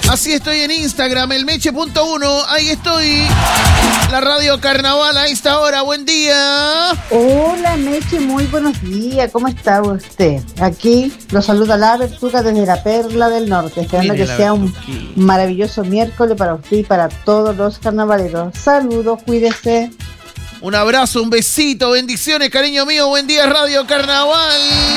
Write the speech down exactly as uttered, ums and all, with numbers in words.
Así estoy en Instagram, el meche punto uno. Ahí estoy. La radio Carnaval a esta hora. Buen día. Hola, Meche, muy buenos días. ¿Cómo está usted? Aquí lo saluda la Bertuca desde la Perla del Norte, esperando Mire que la sea un Bertuqui. maravilloso miércoles para usted y para todos los carnavaleros. Saludos, cuídese. Un abrazo, un besito, bendiciones, cariño mío. Buen día, Radio Carnaval.